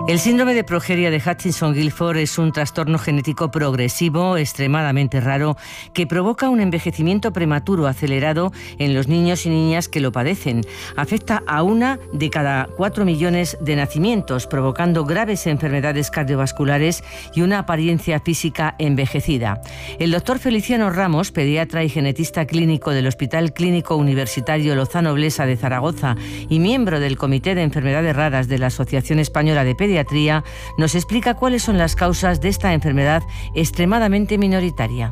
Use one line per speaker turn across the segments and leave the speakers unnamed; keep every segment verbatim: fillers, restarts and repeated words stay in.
El síndrome de progeria de Hutchinson-Gilford es un trastorno genético progresivo extremadamente raro que provoca un envejecimiento prematuro acelerado en los niños y niñas que lo padecen. Afecta a una de cada cuatro millones de nacimientos, provocando graves enfermedades cardiovasculares y una apariencia física envejecida. El doctor Feliciano Ramos, pediatra y genetista clínico del Hospital Clínico Universitario Lozano Blesa de Zaragoza y miembro del Comité de Enfermedades Raras de la Asociación Española de Pediatría, nos explica cuáles son las causas de esta enfermedad extremadamente minoritaria.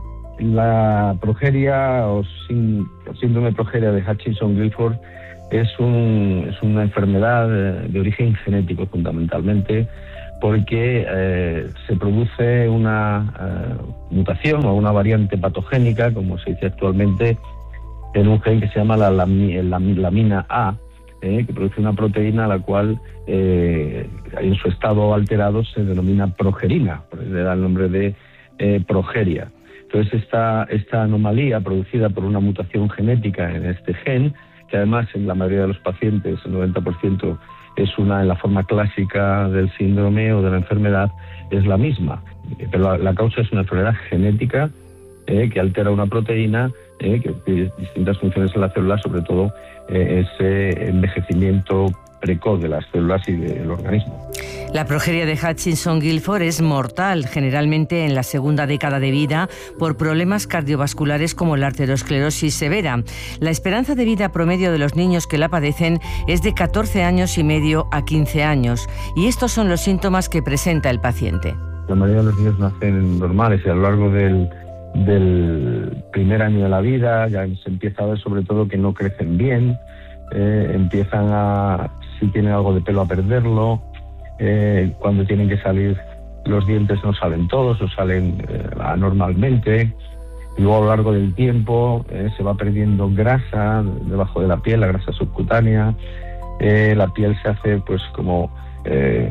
La progeria o síndrome de progeria de Hutchinson-Gilford es, un, es una enfermedad de origen genético fundamentalmente, porque eh, se produce una eh, mutación o una variante patogénica, como se dice actualmente, en un gen que se llama la, la, la lamina A, eh, que produce una proteína a la cual eh, en su estado alterado se denomina progerina, le da el nombre de eh, progeria. Entonces esta, esta anomalía producida por una mutación genética en este gen, que además en la mayoría de los pacientes, el noventa por ciento, es una en la forma clásica del síndrome o de la enfermedad, es la misma. Pero la, la causa es una enfermedad genética eh, que altera una proteína eh, que tiene distintas funciones en la célula, sobre todo eh, ese envejecimiento precoz de las células y del organismo.
La progeria de Hutchinson-Gilford es mortal, generalmente en la segunda década de vida, por problemas cardiovasculares como la arteriosclerosis severa. La esperanza de vida promedio de los niños que la padecen es de catorce años y medio a quince años, y estos son los síntomas que presenta el paciente.
La mayoría de los niños nacen normales y a lo largo del, del primer año de la vida ya se empieza a ver sobre todo que no crecen bien, eh, empiezan a, si tienen algo de pelo, a perderlo. Eh, cuando tienen que salir los dientes no salen todos o salen eh, anormalmente, y luego a lo largo del tiempo eh, se va perdiendo grasa debajo de la piel, la grasa subcutánea, eh, la piel se hace pues como eh,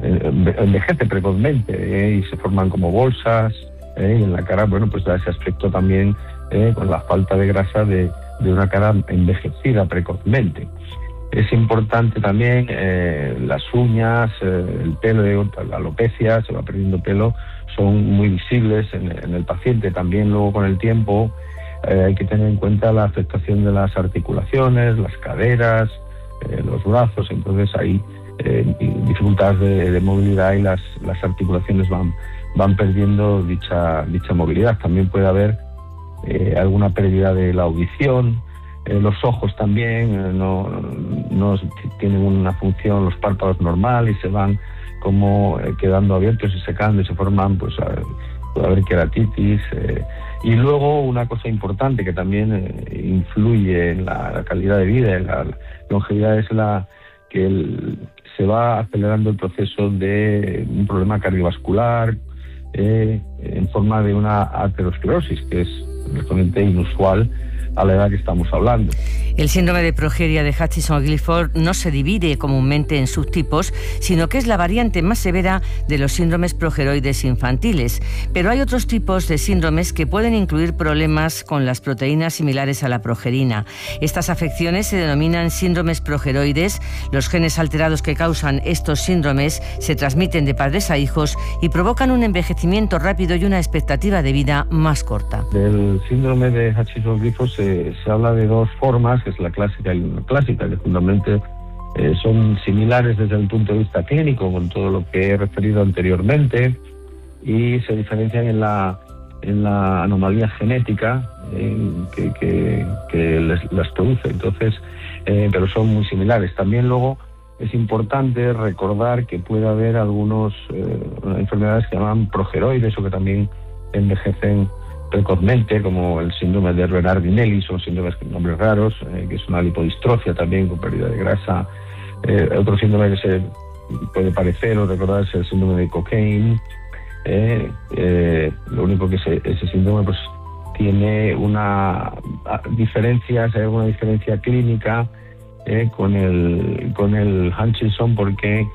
envejece precozmente eh, y se forman como bolsas eh, y en la cara bueno pues da ese aspecto también eh, con la falta de grasa de, de una cara envejecida precozmente. Es importante también eh, las uñas, eh, el pelo, la alopecia, se va perdiendo pelo, son muy visibles en, en el paciente. También luego con el tiempo eh, hay que tener en cuenta la afectación de las articulaciones, las caderas, eh, los brazos. Entonces hay eh, dificultades de, de movilidad y las, las articulaciones van, van perdiendo dicha, dicha movilidad. También puede haber eh, alguna pérdida de la audición. Eh, los ojos también eh, no, no tienen una función, los párpados normal, y se van como eh, quedando abiertos y secando y se forman, pues a, puede haber queratitis. Eh, y luego una cosa importante que también eh, influye en la, la calidad de vida, en la longevidad, es la que el, se va acelerando el proceso de un problema cardiovascular eh, en forma de una aterosclerosis, que es realmente inusual a la edad que estamos hablando.
El síndrome de progeria de Hutchinson-Gilford no se divide comúnmente en subtipos, sino que es la variante más severa de los síndromes progeroides infantiles. Pero hay otros tipos de síndromes que pueden incluir problemas con las proteínas similares a la progerina. Estas afecciones se denominan síndromes progeroides. Los genes alterados que causan estos síndromes se transmiten de padres a hijos y provocan un envejecimiento rápido y una expectativa de vida más corta.
Del síndrome de Hutchinson-Gilford se, se habla de dos formas, que es la clásica y la no clásica, que fundamentalmente eh, son similares desde el punto de vista clínico con todo lo que he referido anteriormente, y se diferencian en la, en la anomalía genética eh, que, que, que les, las produce. Entonces, eh, pero son muy similares. También luego es importante recordar que puede haber algunas eh, enfermedades que llaman progeroides o que también envejecen precozmente, como el síndrome de Renard-Vinelli, son síndromes con nombres raros, eh, que es una lipodistrofia también con pérdida de grasa. Eh, otro síndrome que se puede parecer o recordar es el síndrome de Cockayne. Eh, eh, lo único que ese, ese síndrome pues tiene una diferencia, hay alguna diferencia clínica eh, con el con el Hutchinson, porque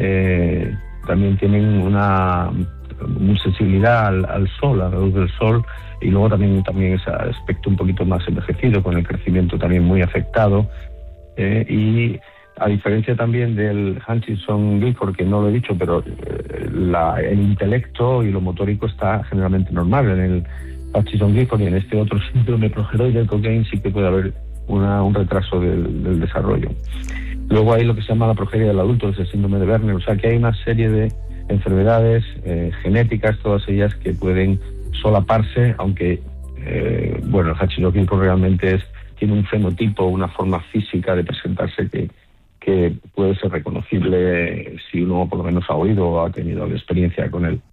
eh, también tienen una muy sensibilidad al, al sol, a la luz del sol, y luego también, también ese aspecto un poquito más envejecido, con el crecimiento también muy afectado, eh, y A diferencia también del Hutchinson-Gilford, que no lo he dicho, pero la, el intelecto y lo motórico está generalmente normal. En el Hutchinson-Gilford y en este otro síndrome progeroide del Cockayne sí que puede haber una, un retraso del, del desarrollo. Luego hay lo que se llama la progeria del adulto, que es el síndrome de Werner. O sea que hay una serie de enfermedades eh, genéticas, todas ellas que pueden solaparse, aunque eh, bueno, el Hutchinson-Gilford realmente es, tiene un fenotipo, una forma física de presentarse que que puede ser reconocible si uno por lo menos ha oído o ha tenido experiencia con él.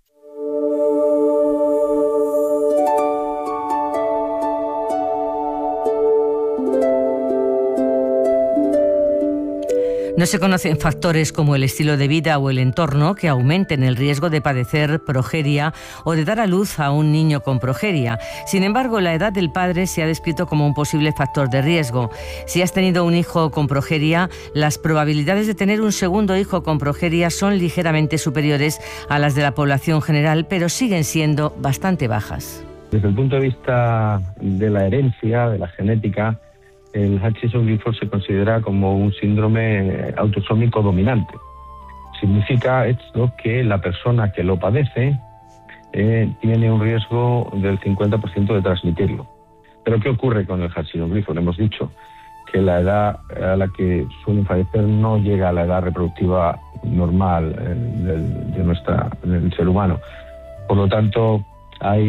No se conocen factores como el estilo de vida o el entorno que aumenten el riesgo de padecer progeria o de dar a luz a un niño con progeria. Sin embargo, la edad del padre se ha descrito como un posible factor de riesgo. Si has tenido un hijo con progeria, las probabilidades de tener un segundo hijo con progeria son ligeramente superiores a las de la población general, pero siguen siendo bastante bajas.
Desde el punto de vista de la herencia, de la genética, el Hutchinson-Gilford se considera como un síndrome autosómico dominante. Significa esto que la persona que lo padece eh, tiene un riesgo del cincuenta por ciento de transmitirlo. Pero ¿qué ocurre con el Hutchinson-Gilford? Hemos dicho que la edad a la que suelen fallecer no llega a la edad reproductiva normal eh, del, de nuestra, del ser humano. Por lo tanto, hay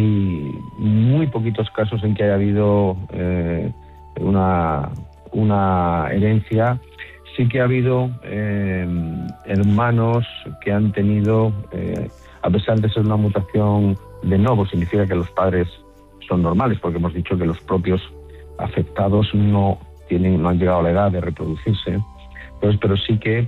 muy poquitos casos en que haya habido eh, Una, una herencia. Sí que ha habido eh, hermanos que han tenido, eh, a pesar de ser una mutación de novo, significa que los padres son normales, porque hemos dicho que los propios afectados no tienen, no han llegado a la edad de reproducirse. Entonces, pero sí que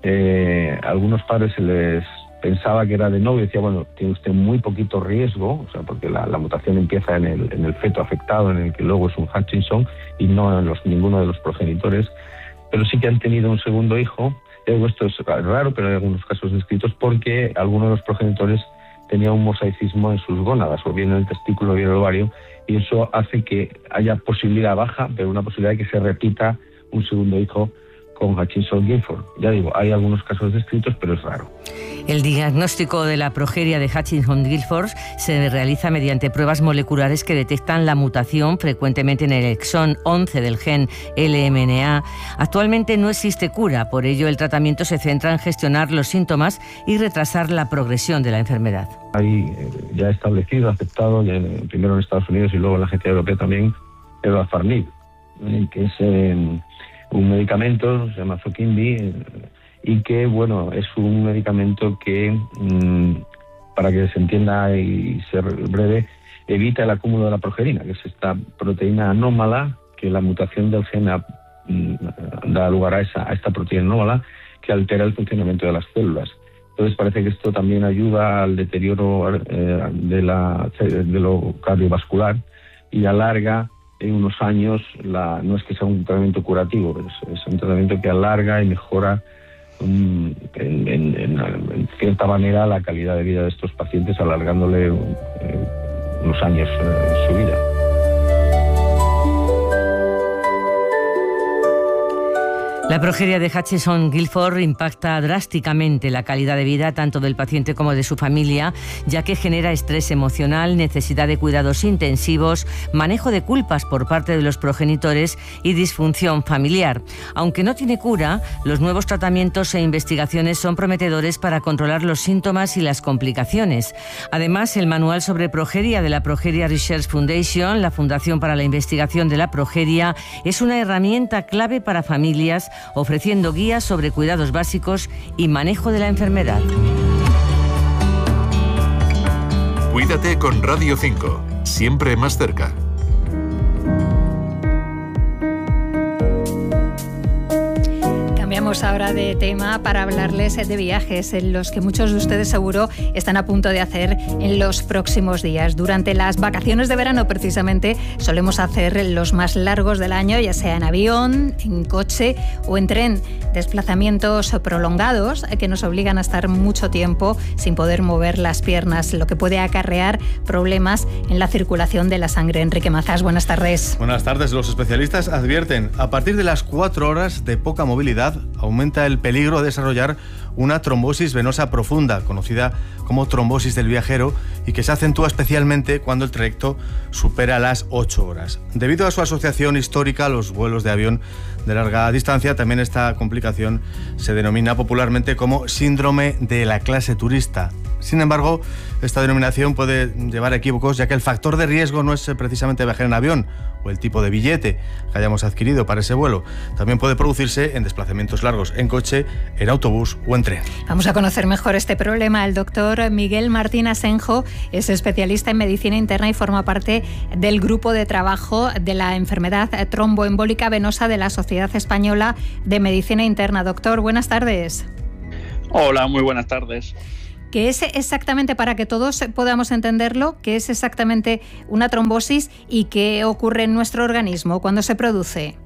eh, a algunos padres se les pensaba que era de novo y decía, bueno, tiene usted muy poquito riesgo, o sea, porque la, la mutación empieza en el, en el feto afectado, en el que luego es un Hutchinson, y no en los, ninguno de los progenitores, pero sí que han tenido un segundo hijo. Esto es raro, pero hay algunos casos descritos porque alguno de los progenitores tenía un mosaicismo en sus gónadas, o bien en el testículo o bien en el ovario, y eso hace que haya posibilidad baja, pero una posibilidad de que se repita un segundo hijo con Hutchinson-Gilford. Ya digo, hay algunos casos descritos, pero es raro.
El diagnóstico de la progeria de Hutchinson-Gilford se realiza mediante pruebas moleculares que detectan la mutación frecuentemente en el exón once del gen L M N A. Actualmente no existe cura, por ello el tratamiento se centra en gestionar los síntomas y retrasar la progresión de la enfermedad.
Hay ya establecido, aceptado, primero en Estados Unidos y luego en la Agencia Europea también, el Varfarnib, que es eh, un medicamento, se llama Zokinvi, y que, bueno, es un medicamento que, mmm, para que se entienda y ser breve, evita el acúmulo de la progerina, que es esta proteína anómala, que la mutación del gen mmm, da lugar a, esa, a esta proteína anómala, que altera el funcionamiento de las células. Entonces parece que esto también ayuda al deterioro eh, de, la, de lo cardiovascular y alarga en unos años, la, no es que sea un tratamiento curativo, es, es un tratamiento que alarga y mejora um, en, en, en, en cierta manera la calidad de vida de estos pacientes, alargándole eh, unos años eh, en su vida.
La progeria de Hutchinson-Gilford impacta drásticamente la calidad de vida tanto del paciente como de su familia, ya que genera estrés emocional, necesidad de cuidados intensivos, manejo de culpas por parte de los progenitores y disfunción familiar. Aunque no tiene cura, los nuevos tratamientos e investigaciones son prometedores para controlar los síntomas y las complicaciones. Además, el manual sobre progeria de la Progeria Research Foundation, la Fundación para la Investigación de la Progeria, es una herramienta clave para familias, ofreciendo guías sobre cuidados básicos y manejo de la enfermedad.
Cuídate con Radio cinco, siempre más cerca.
Cambiamos ahora de tema para hablarles de viajes, en los que muchos de ustedes seguro están a punto de hacer en los próximos días. Durante las vacaciones de verano, precisamente, solemos hacer los más largos del año, ya sea en avión, en coche o en tren. Desplazamientos prolongados que nos obligan a estar mucho tiempo sin poder mover las piernas, lo que puede acarrear problemas en la circulación de la sangre. Enrique Mazás, buenas tardes.
Buenas tardes. Los especialistas advierten, a partir de las cuatro horas de poca movilidad, aumenta el peligro de desarrollar una trombosis venosa profunda, conocida como trombosis del viajero, y que se acentúa especialmente cuando el trayecto supera las ocho horas. Debido a su asociación histórica a los vuelos de avión de larga distancia, también esta complicación se denomina popularmente como síndrome de la clase turista. Sin embargo, esta denominación puede llevar a equívocos, ya que el factor de riesgo no es precisamente viajar en avión o el tipo de billete que hayamos adquirido para ese vuelo. También puede producirse en desplazamientos largos, en coche, en autobús o en tren.
Vamos a conocer mejor este problema. El doctor Miguel Martín Asenjo es especialista en medicina interna y forma parte del grupo de trabajo de la enfermedad tromboembólica venosa de la Sociedad Española de Medicina Interna. Doctor, buenas tardes.
Hola, muy buenas tardes.
¿Qué es exactamente, para que todos podamos entenderlo, qué es exactamente una trombosis y qué ocurre en nuestro organismo cuando se produce?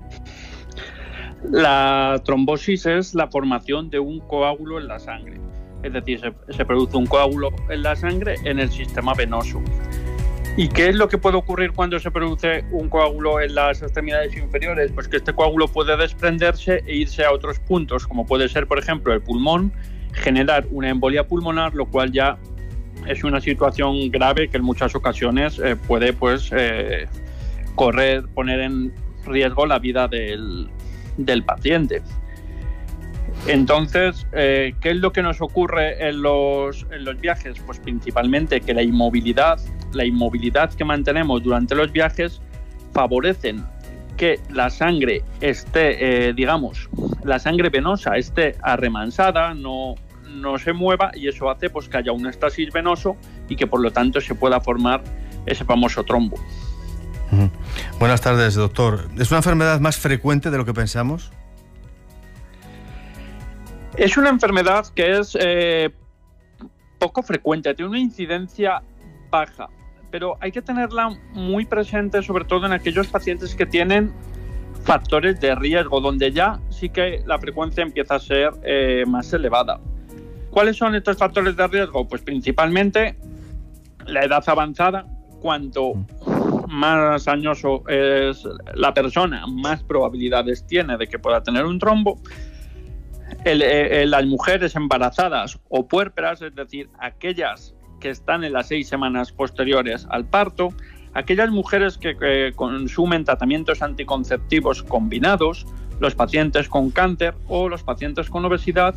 La trombosis es la formación de un coágulo en la sangre. Es decir, se, se produce un coágulo en la sangre en el sistema venoso. ¿Y qué es lo que puede ocurrir cuando se produce un coágulo en las extremidades inferiores? Pues que este coágulo puede desprenderse e irse a otros puntos, como puede ser, por ejemplo, el pulmón, generar una embolia pulmonar, lo cual ya es una situación grave que en muchas ocasiones eh, puede pues eh, correr, poner en riesgo la vida del, del paciente. Entonces, eh, ¿qué es lo que nos ocurre en los, en los viajes? Pues principalmente que la inmovilidad, la inmovilidad que mantenemos durante los viajes favorecen que la sangre esté, eh, digamos, la sangre venosa esté arremansada, no, no se mueva, y eso hace pues que haya un éxtasis venoso y que por lo tanto se pueda formar ese famoso trombo.
Uh-huh. Buenas tardes, doctor. ¿Es una enfermedad más frecuente de lo que pensamos?
Es una enfermedad que es eh, poco frecuente, tiene una incidencia baja, pero hay que tenerla muy presente, sobre todo en aquellos pacientes que tienen factores de riesgo, donde ya sí que la frecuencia empieza a ser eh, más elevada. ¿Cuáles son estos factores de riesgo? Pues principalmente la edad avanzada. Cuanto más añoso es la persona, más probabilidades tiene de que pueda tener un trombo. El, eh, las mujeres embarazadas o puérperas, es decir, aquellas que están en las seis semanas posteriores al parto, aquellas mujeres que eh, consumen tratamientos anticonceptivos combinados, los pacientes con cáncer o los pacientes con obesidad,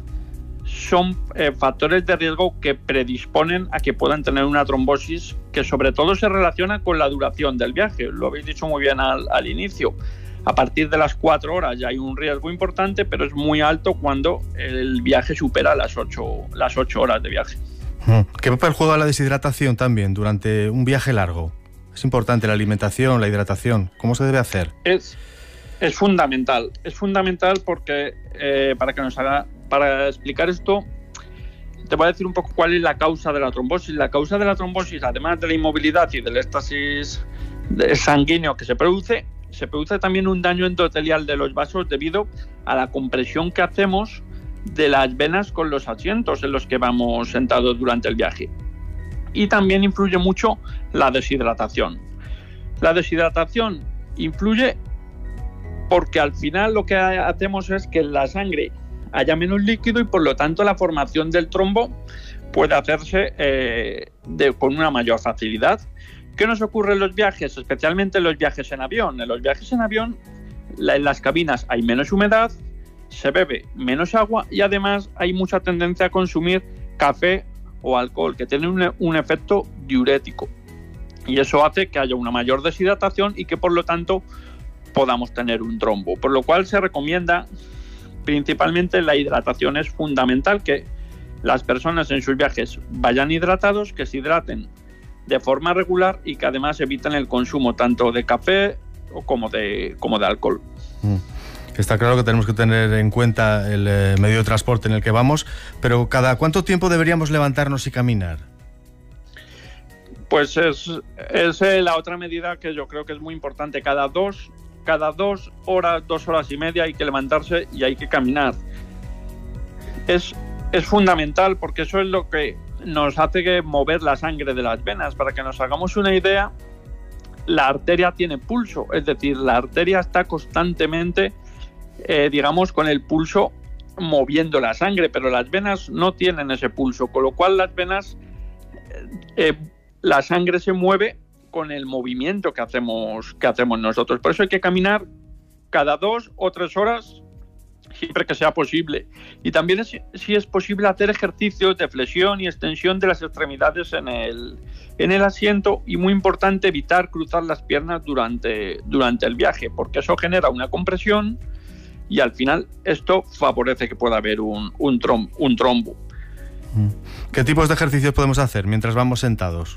son eh, factores de riesgo que predisponen a que puedan tener una trombosis, que sobre todo se relaciona con la duración del viaje. Lo habéis dicho muy bien al, al inicio. A partir de las cuatro horas ya hay un riesgo importante, pero es muy alto cuando el viaje supera las ocho, las ocho horas de viaje.
¿Qué papel juega la deshidratación también durante un viaje largo? Es importante la alimentación, la hidratación. ¿Cómo se debe hacer?
Es, es fundamental. Es fundamental porque eh, para que nos haga, para explicar esto, te voy a decir un poco cuál es la causa de la trombosis. La causa de la trombosis, además de la inmovilidad y del éxtasis sanguíneo que se produce, se produce también un daño endotelial de los vasos debido a la compresión que hacemos de las venas con los asientos en los que vamos sentados durante el viaje. Y también influye mucho la deshidratación. La deshidratación influye porque al final lo que hacemos es que en la sangre haya menos líquido y por lo tanto la formación del trombo puede hacerse eh, de, con una mayor facilidad. ¿Qué nos ocurre en los viajes? Especialmente en los viajes en avión. En los viajes en avión, la, en las cabinas hay menos humedad, se bebe menos agua y además hay mucha tendencia a consumir café o alcohol, que tienen un, un efecto diurético. Y eso hace que haya una mayor deshidratación y que por lo tanto podamos tener un trombo. Por lo cual se recomienda principalmente la hidratación. Es fundamental que las personas en sus viajes vayan hidratados, que se hidraten de forma regular y que además eviten el consumo tanto de café como de, como de alcohol.
Mm. Está claro que tenemos que tener en cuenta el eh, medio de transporte en el que vamos, pero ¿cada cuánto tiempo deberíamos levantarnos y caminar?
Pues es, es eh, la otra medida que yo creo que es muy importante. Cada dos, cada dos horas, dos horas y media hay que levantarse y hay que caminar. Es, es fundamental porque eso es lo que nos hace que mover la sangre de las venas. Para que nos hagamos una idea, la arteria tiene pulso, es decir, la arteria está constantemente, eh, digamos, con el pulso moviendo la sangre, pero las venas no tienen ese pulso, con lo cual las venas, eh, la sangre se mueve con el movimiento que hacemos, que hacemos nosotros. Por eso hay que caminar cada dos o tres horas, siempre que sea posible. Y también es, si es posible, hacer ejercicios de flexión y extensión de las extremidades en el, en el asiento, y muy importante, evitar cruzar las piernas durante, durante el viaje, porque eso genera una compresión y al final esto favorece que pueda haber un, un, trom, un trombo.
¿Qué tipos de ejercicios podemos hacer mientras vamos sentados?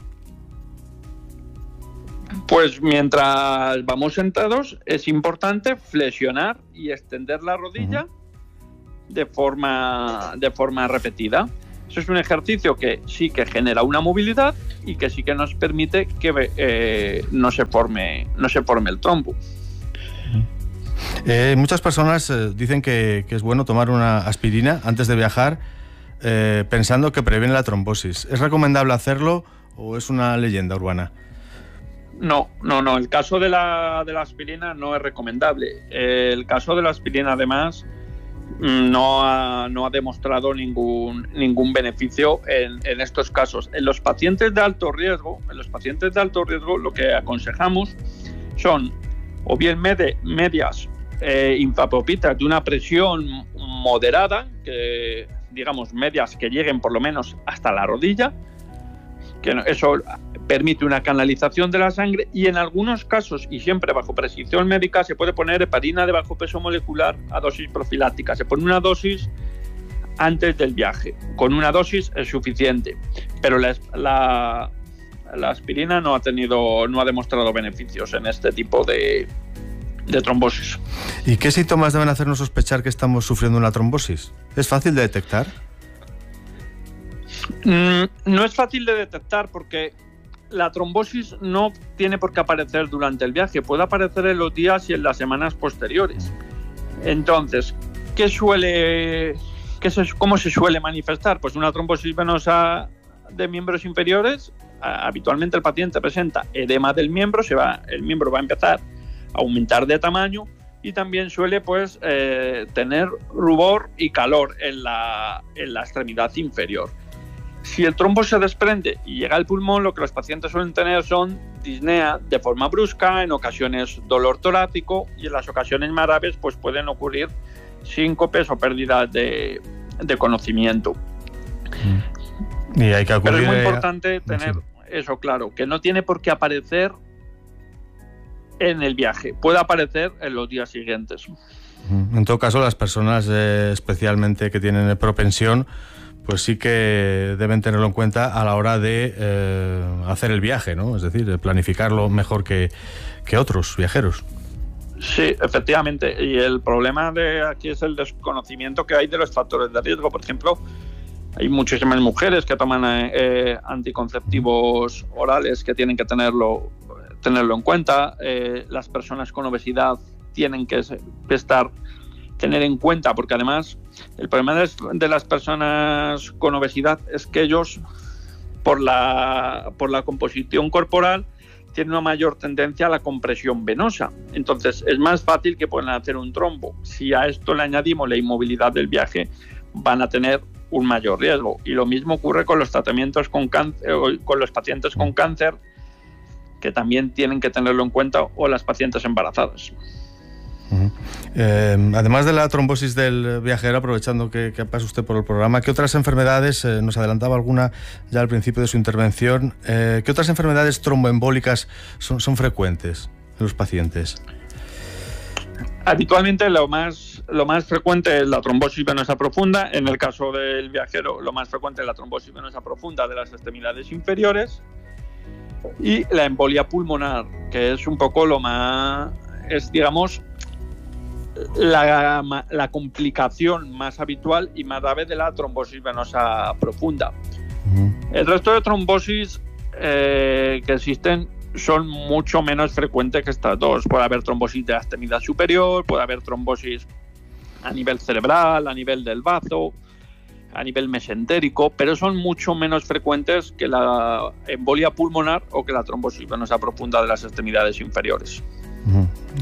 Pues mientras vamos sentados es importante flexionar y extender la rodilla uh-huh. de forma, de forma repetida. Eso es un ejercicio que sí que genera una movilidad y que sí que nos permite que eh, no se forme, no se forme el trombo.
Eh, muchas personas eh, dicen que, que es bueno tomar una aspirina antes de viajar, eh, pensando que previene la trombosis. ¿Es recomendable hacerlo o es una leyenda urbana?
No, no, no. El caso de la, de la aspirina no es recomendable. El caso de la aspirina, además, no ha, no ha demostrado ningún, ningún beneficio en, en estos casos. En los pacientes de alto riesgo, en los pacientes de alto riesgo, lo que aconsejamos son o bien med- medias eh, infapopitas de una presión moderada, que digamos medias que lleguen por lo menos hasta la rodilla, que eso permite una canalización de la sangre, y en algunos casos, y siempre bajo prescripción médica, se puede poner heparina de bajo peso molecular a dosis profiláctica. Se pone una dosis antes del viaje. Con una dosis es suficiente, pero la, la, la aspirina no ha tenido, no ha demostrado beneficios en este tipo de, de trombosis.
¿Y qué síntomas deben hacernos sospechar que estamos sufriendo una trombosis? ¿Es fácil de detectar?
Mm, no es fácil de detectar porque la trombosis no tiene por qué aparecer durante el viaje, puede aparecer en los días y en las semanas posteriores. Entonces, ¿qué suele, qué se, ¿cómo se suele manifestar? Pues una trombosis venosa de miembros inferiores, habitualmente el paciente presenta edema del miembro, se va, el miembro va a empezar a aumentar de tamaño, y también suele pues eh, tener rubor y calor en la, en la extremidad inferior. Si el trombo se desprende y llega al pulmón, lo que los pacientes suelen tener son disnea de forma brusca, en ocasiones dolor torácico, y en las ocasiones más graves pues pueden ocurrir síncopes o pérdidas de, de conocimiento.
Y hay que acudir.
Pero es muy importante tener sí. eso claro, que no tiene por qué aparecer en el viaje, puede aparecer en los días siguientes.
En todo caso, las personas eh, especialmente que tienen propensión, pues sí que deben tenerlo en cuenta a la hora de eh, hacer el viaje, ¿no? Es decir, de planificarlo mejor que, que otros viajeros.
Sí, efectivamente. Y el problema de aquí es el desconocimiento que hay de los factores de riesgo. Por ejemplo, hay muchísimas mujeres que toman eh, anticonceptivos orales que tienen que tenerlo, tenerlo en cuenta. Eh, las personas con obesidad tienen que, que estar... tener en cuenta, porque además el problema de, de las personas con obesidad es que ellos, por la, por la composición corporal, tienen una mayor tendencia a la compresión venosa. Entonces es más fácil que puedan hacer un trombo. Si a esto le añadimos la inmovilidad del viaje, van a tener un mayor riesgo. Y lo mismo ocurre con los tratamientos con cáncer, con los pacientes con cáncer, que también tienen que tenerlo en cuenta, o las pacientes embarazadas.
Uh-huh. Eh, además de la trombosis del viajero, aprovechando que, que pasa usted por el programa, ¿qué otras enfermedades, eh, nos adelantaba alguna ya al principio de su intervención, eh, qué otras enfermedades tromboembólicas son, son frecuentes en los pacientes?
Habitualmente lo más, lo más frecuente es la trombosis venosa profunda. En el caso del viajero, lo más frecuente es la trombosis venosa profunda de las extremidades inferiores, y la embolia pulmonar, que es un poco lo más, es digamos La, la complicación más habitual y más grave de la trombosis venosa profunda. Uh-huh. El resto de trombosis eh, que existen son mucho menos frecuentes que estas dos. Puede haber trombosis de la extremidad superior, puede haber trombosis a nivel cerebral, a nivel del bazo, a nivel mesentérico, pero son mucho menos frecuentes que la embolia pulmonar o que la trombosis venosa profunda de las extremidades inferiores.
Uh-huh.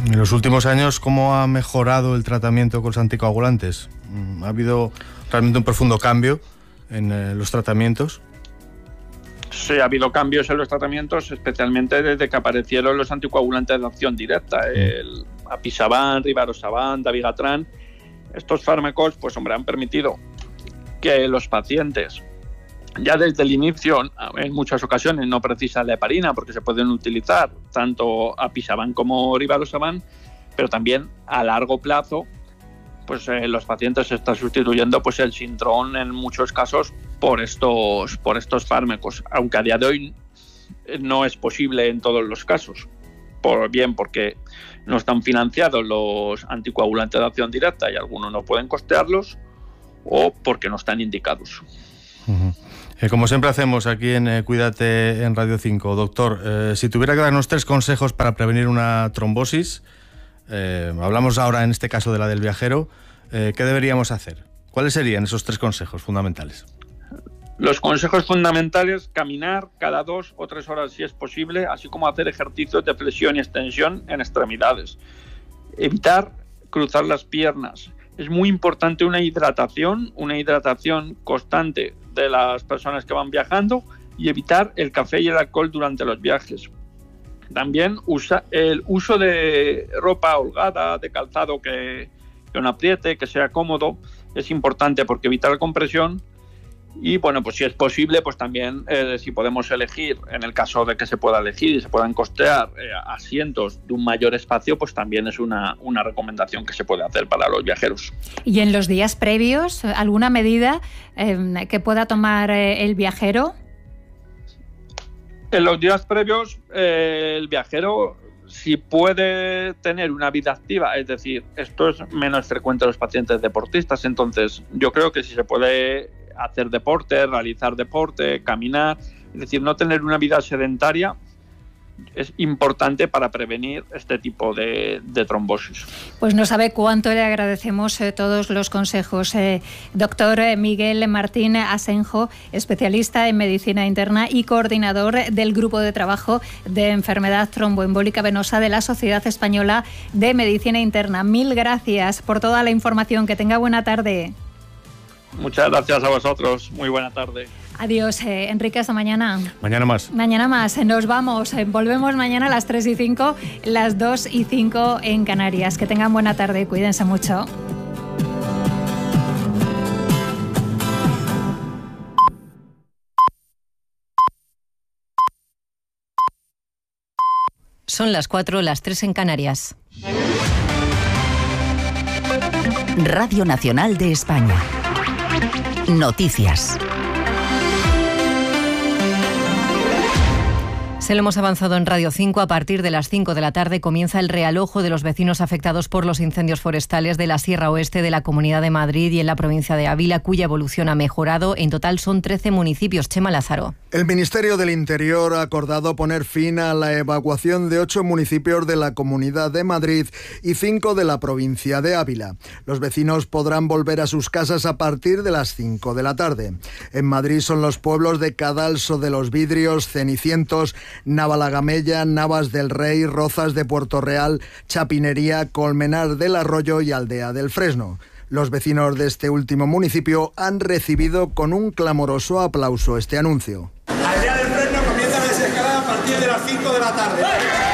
En los últimos años, ¿cómo ha mejorado el tratamiento con los anticoagulantes? ¿Ha habido realmente un profundo cambio en eh, los tratamientos?
Sí, ha habido cambios en los tratamientos, especialmente desde que aparecieron los anticoagulantes de acción directa, el Apisaban, Rivaroxaban, Dabigatran. Estos fármacos, pues hombre, han permitido que los pacientes, ya desde el inicio, en muchas ocasiones no precisan la heparina porque se pueden utilizar tanto Apisaban como Rivaroxaban, pero también a largo plazo, pues eh, los pacientes se están sustituyendo pues el Sintrom en muchos casos por estos por estos fármacos, aunque a día de hoy no es posible en todos los casos, por bien porque no están financiados los anticoagulantes de acción directa y algunos no pueden costearlos, o porque no están indicados.
Uh-huh. Eh, como siempre hacemos aquí en eh, Cuídate en Radio cinco, doctor, eh, si tuviera que darnos tres consejos para prevenir una trombosis, eh, hablamos ahora en este caso de la del viajero, eh, ¿qué deberíamos hacer? ¿Cuáles serían esos tres consejos fundamentales?
Los consejos fundamentales: caminar cada dos o tres horas si es posible, así como hacer ejercicios de flexión y extensión en extremidades. Evitar cruzar las piernas. Es muy importante una hidratación, una hidratación constante de las personas que van viajando, y evitar el café y el alcohol durante los viajes. También usa el uso de ropa holgada, de calzado que, que no apriete, que sea cómodo, es importante porque evita la compresión. Y bueno, pues si es posible, pues también eh, si podemos elegir, en el caso de que se pueda elegir y se puedan costear eh, asientos de un mayor espacio, pues también es una, una recomendación que se puede hacer para los viajeros.
¿Y en los días previos, alguna medida eh, que pueda tomar eh, el viajero?
En los días previos, eh, el viajero, si puede tener una vida activa, es decir, esto es menos frecuente en los pacientes deportistas, entonces yo creo que si se puede hacer deporte, realizar deporte, caminar, es decir, no tener una vida sedentaria, es importante para prevenir este tipo de, de trombosis.
Pues no sabe cuánto le agradecemos eh, todos los consejos. Eh, doctor Miguel Martín Asenjo, especialista en medicina interna y coordinador del Grupo de Trabajo de Enfermedad Tromboembólica Venosa de la Sociedad Española de Medicina Interna. Mil gracias por toda la información. Que tenga buena tarde.
Muchas gracias a vosotros. Muy buena tarde.
Adiós, eh, Enrique, hasta mañana.
Mañana más.
Mañana más, nos vamos. Volvemos mañana a las tres y cinco, las dos y cinco en Canarias. Que tengan buena tarde, cuídense mucho.
Son las cuatro, las tres en Canarias.
Radio Nacional de España. Noticias.
Se lo hemos avanzado en Radio cinco. A partir de las cinco de la tarde comienza el realojo de los vecinos afectados por los incendios forestales de la Sierra Oeste de la Comunidad de Madrid y en la provincia de Ávila, cuya evolución ha mejorado. En total son trece municipios. Chema Lázaro.
El Ministerio del Interior ha acordado poner fin a la evacuación de ocho municipios de la Comunidad de Madrid y cinco de la provincia de Ávila. Los vecinos podrán volver a sus casas a partir de las cinco de la tarde. En Madrid son los pueblos de Cadalso de los Vidrios, Cenicientos, Navalagamella, Navas del Rey, Rozas de Puerto Real, Chapinería, Colmenar del Arroyo y Aldea del Fresno. Los vecinos de este último municipio han recibido con un clamoroso aplauso este anuncio.
Aldea del Fresno comienza la desescalada a partir de las cinco de la tarde.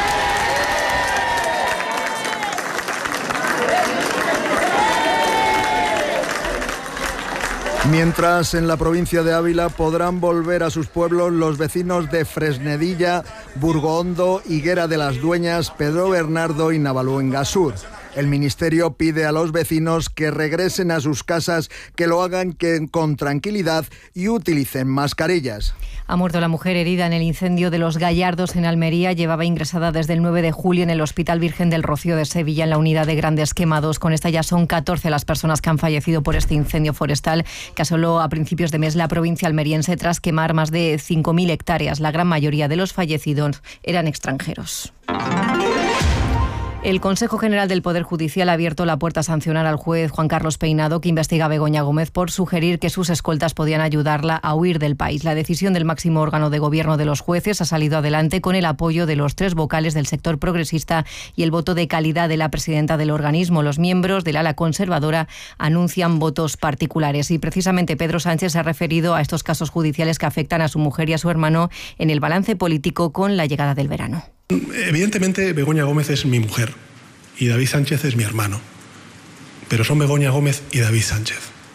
Mientras en la provincia de Ávila podrán volver a sus pueblos los vecinos de Fresnedilla, Burgohondo, Higuera de las Dueñas, Pedro Bernardo y Navaluenga-Sur. El Ministerio pide a los vecinos que regresen a sus casas, que lo hagan que, con tranquilidad y utilicen mascarillas.
Ha muerto la mujer herida en el incendio de Los Gallardos en Almería. Llevaba ingresada desde el nueve de julio en el Hospital Virgen del Rocío de Sevilla, en la unidad de grandes quemados. Con esta ya son catorce las personas que han fallecido por este incendio forestal que asoló a principios de mes la provincia almeriense tras quemar más de cinco mil hectáreas. La gran mayoría de los fallecidos eran extranjeros. El Consejo General del Poder Judicial ha abierto la puerta a sancionar al juez Juan Carlos Peinado, que investiga a Begoña Gómez por sugerir que sus escoltas podían ayudarla a huir del país. La decisión del máximo órgano de gobierno de los jueces ha salido adelante con el apoyo de los tres vocales del sector progresista y el voto de calidad de la presidenta del organismo. Los miembros del ala conservadora anuncian votos particulares. Y precisamente Pedro Sánchez se ha referido a estos casos judiciales que afectan a su mujer y a su hermano en el balance político con la llegada del verano.
Evidentemente, Begoña Gómez es mi mujer y David Sánchez es mi hermano. Pero son Begoña Gómez y David Sánchez.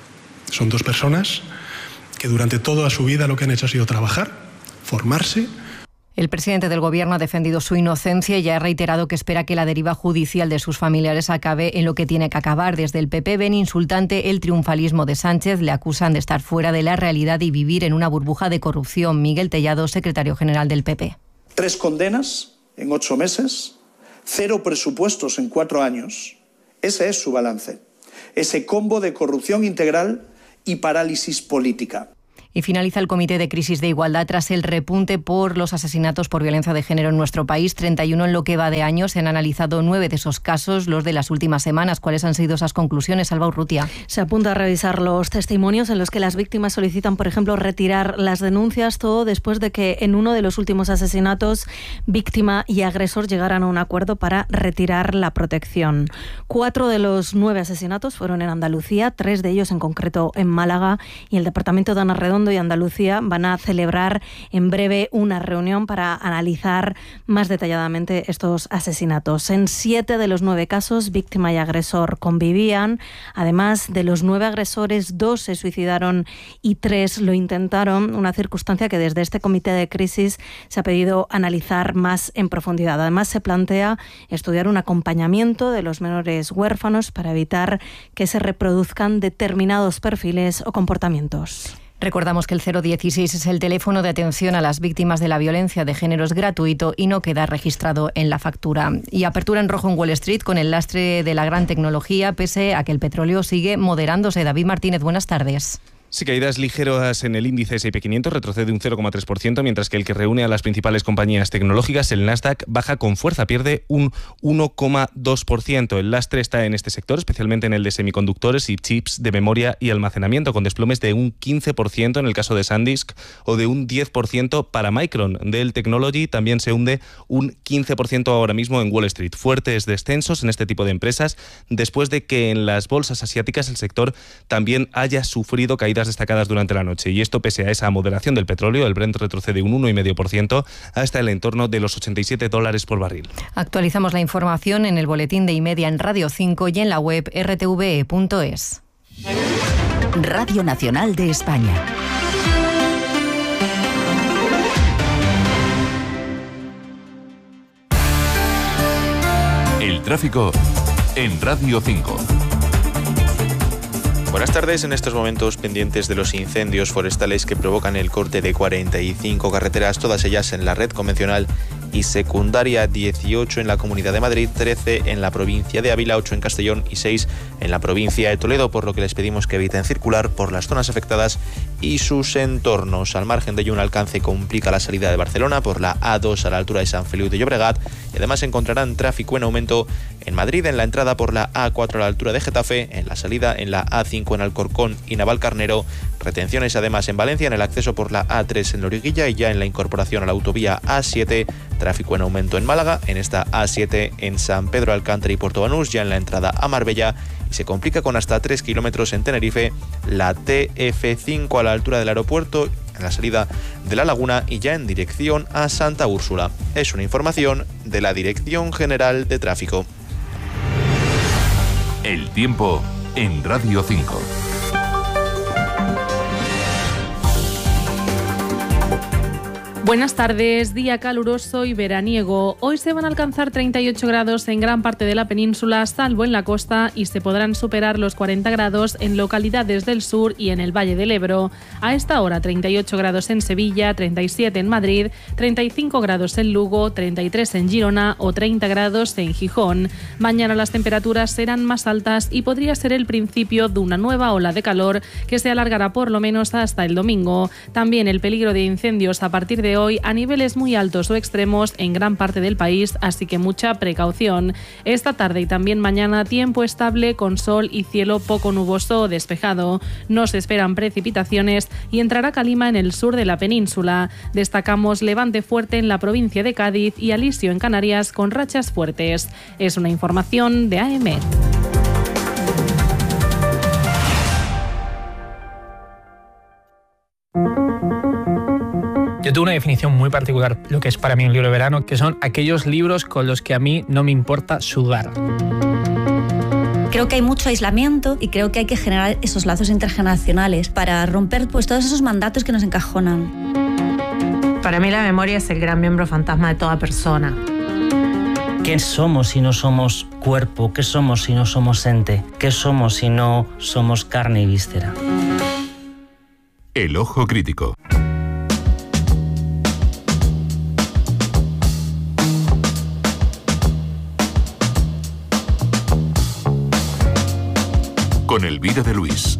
Son dos personas que durante toda su vida lo que han hecho ha sido trabajar, formarse.
El presidente del Gobierno ha defendido su inocencia y ha reiterado que espera que la deriva judicial de sus familiares acabe en lo que tiene que acabar. Desde el P P ven insultante el triunfalismo de Sánchez. Le acusan de estar fuera de la realidad y vivir en una burbuja de corrupción. Miguel Tellado, secretario general del P P.
Tres condenas en ocho meses, cero presupuestos en cuatro años. Ese es su balance. Ese combo de corrupción integral y parálisis política.
Y finaliza el Comité de Crisis de Igualdad tras el repunte por los asesinatos por violencia de género en nuestro país. treinta y uno en lo que va de año. Se han analizado nueve de esos casos, los de las últimas semanas. ¿Cuáles han sido esas conclusiones, Alba Urrutia?
Se apunta a revisar los testimonios en los que las víctimas solicitan, por ejemplo, retirar las denuncias, todo después de que en uno de los últimos asesinatos, víctima y agresor llegaran a un acuerdo para retirar la protección. Cuatro de los nueve asesinatos fueron en Andalucía, tres de ellos en concreto en Málaga, y el departamento de Ana Redondo y Andalucía van a celebrar en breve una reunión para analizar más detalladamente estos asesinatos. En siete de los nueve casos, víctima y agresor convivían. Además de los nueve agresores, dos se suicidaron y tres lo intentaron, una circunstancia que desde este comité de crisis se ha pedido analizar más en profundidad. Además, se plantea estudiar un acompañamiento de los menores huérfanos para evitar que se reproduzcan determinados perfiles o comportamientos.
Recordamos que el cero dieciséis es el teléfono de atención a las víctimas de la violencia de género, es gratuito y no queda registrado en la factura. Y apertura en rojo en Wall Street con el lastre de la gran tecnología, pese a que el petróleo sigue moderándose. David Martínez, buenas tardes.
Sí, caídas ligeras en el índice ese y pe quinientos, retrocede un cero coma tres por ciento, mientras que el que reúne a las principales compañías tecnológicas, el Nasdaq, baja con fuerza, pierde un uno coma dos por ciento. El lastre está en este sector, especialmente en el de semiconductores y chips de memoria y almacenamiento, con desplomes de un quince por ciento en el caso de SanDisk o de un diez por ciento para Micron. Dell Technology también se hunde un quince por ciento ahora mismo en Wall Street. Fuertes descensos en este tipo de empresas, después de que en las bolsas asiáticas el sector también haya sufrido caídas destacadas durante la noche, y esto pese a esa moderación del petróleo. El Brent retrocede un uno coma cinco por ciento hasta el entorno de los ochenta y siete dólares por barril.
Actualizamos la información en el boletín de Imedia en Radio cinco y en la web erre te ve e punto es.
Radio Nacional de España.
El tráfico en Radio cinco.
Buenas tardes. En estos momentos pendientes de los incendios forestales que provocan el corte de cuarenta y cinco carreteras, todas ellas en la red convencional y secundaria, dieciocho en la Comunidad de Madrid, trece en la provincia de Ávila, ocho en Castellón y seis en la provincia de Toledo, por lo que les pedimos que eviten circular por las zonas afectadas y sus entornos. Al margen de ello, un alcance complica la salida de Barcelona por la A dos a la altura de San Feliu de Llobregat, y además encontrarán tráfico en aumento en Madrid, en la entrada por la A cuatro a la altura de Getafe, en la salida en la A cinco en Alcorcón y Navalcarnero, retenciones además en Valencia en el acceso por la A tres en Loriguilla, y ya en la incorporación a la autovía A siete, tráfico en aumento en Málaga, en esta A siete en San Pedro Alcántara y Puerto Banús, ya en la entrada a Marbella, y se complica con hasta tres kilómetros en Tenerife, la T F cinco a la altura del aeropuerto, en la salida de La Laguna y ya en dirección a Santa Úrsula. Es una información de la Dirección General de Tráfico.
El tiempo en Radio cinco.
Buenas tardes, día caluroso y veraniego. Hoy se van a alcanzar treinta y ocho grados en gran parte de la península, salvo en la costa, y se podrán superar los cuarenta grados en localidades del sur y en el Valle del Ebro. A esta hora, treinta y ocho grados en Sevilla, treinta y siete en Madrid, treinta y cinco grados en Lugo, treinta y tres en Girona o treinta grados en Gijón. Mañana las temperaturas serán más altas y podría ser el principio de una nueva ola de calor que se alargará por lo menos hasta el domingo. También el peligro de incendios a partir de de hoy a niveles muy altos o extremos en gran parte del país, así que mucha precaución. Esta tarde y también mañana tiempo estable con sol y cielo poco nuboso o despejado. No se esperan precipitaciones y entrará calima en el sur de la península. Destacamos levante fuerte en la provincia de Cádiz y alisio en Canarias con rachas fuertes. Es una información de A E M E.
Yo tengo una definición muy particular, lo que es para mí un libro de verano, que son aquellos libros con los que a mí no me importa sudar.
Creo que hay mucho aislamiento y creo que hay que generar esos lazos intergeneracionales para romper pues, todos esos mandatos que nos encajonan.
Para mí la memoria es el gran miembro fantasma de toda persona.
¿Qué somos si no somos cuerpo? ¿Qué somos si no somos ente? ¿Qué somos si no somos carne y víscera?
El ojo crítico. Con Elvira de Luis.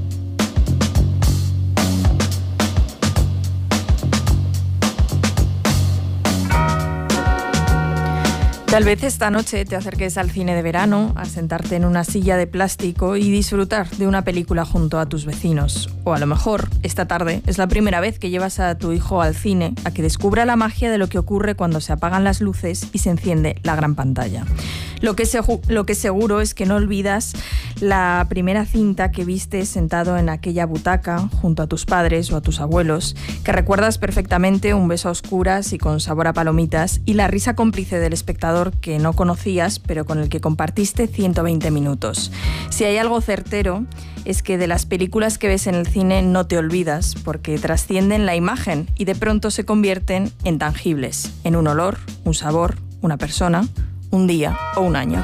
Tal vez esta noche te acerques al cine de verano, a sentarte en una silla de plástico y disfrutar de una película junto a tus vecinos. O a lo mejor, esta tarde, es la primera vez que llevas a tu hijo al cine a que descubra la magia de lo que ocurre cuando se apagan las luces y se enciende la gran pantalla. Lo que, se, lo que seguro es que no olvidas la primera cinta que viste sentado en aquella butaca junto a tus padres o a tus abuelos, que recuerdas perfectamente un beso a oscuras y con sabor a palomitas y la risa cómplice del espectador que no conocías, pero con el que compartiste ciento veinte minutos. Si hay algo certero, es que de las películas que ves en el cine no te olvidas, porque trascienden la imagen y de pronto se convierten en tangibles, en un olor, un sabor, una persona, un día o un año.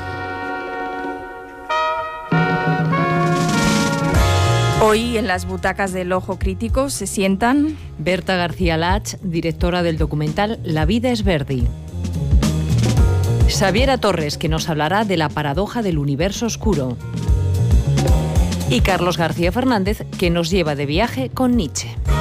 Hoy en las butacas del Ojo Crítico se sientan
Berta García Lach, directora del documental La vida es Verdi. Xaviera Torres, que nos hablará de la paradoja del universo oscuro. Y Carlos García Fernández, que nos lleva de viaje con Nietzsche.